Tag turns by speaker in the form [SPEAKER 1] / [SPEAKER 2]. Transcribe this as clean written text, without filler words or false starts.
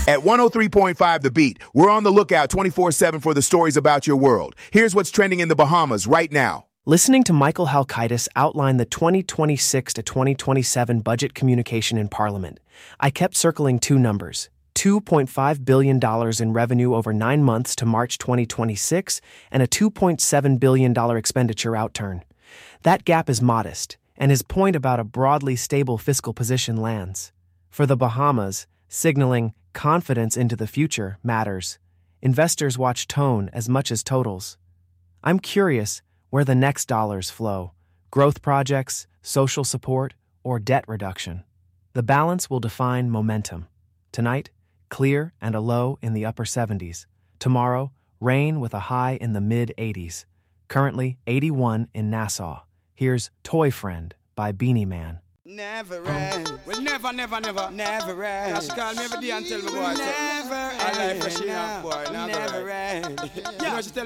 [SPEAKER 1] At 103.5 The Beat, we're on the lookout 24/7 for the stories about your world. Here's what's trending in the Bahamas right now.
[SPEAKER 2] Listening to Michael Halkitis outline the 2026 to 2027 budget communication in Parliament, I kept circling two numbers: $2.5 billion in revenue over 9 months to March 2026 and a $2.7 billion expenditure outturn. That gap is modest, and his point about a broadly stable fiscal position lands. For the Bahamas, signaling confidence into the future matters. Investors watch tone as much as totals. I'm curious where the next dollars flow: growth projects, social support, or debt reduction. The balance will define momentum. Tonight, clear and a low in the upper 70s. Tomorrow, rain with a high in the mid-80s. Currently 81 in Nassau. Here's Toy Friend by Beanie Man.
[SPEAKER 3] Never end.
[SPEAKER 4] Well, never
[SPEAKER 3] end.
[SPEAKER 4] Just call me every day and tell me, boy.
[SPEAKER 3] Never
[SPEAKER 4] I like
[SPEAKER 3] end.
[SPEAKER 4] fresh boy.
[SPEAKER 3] Never end.
[SPEAKER 4] You know, she tell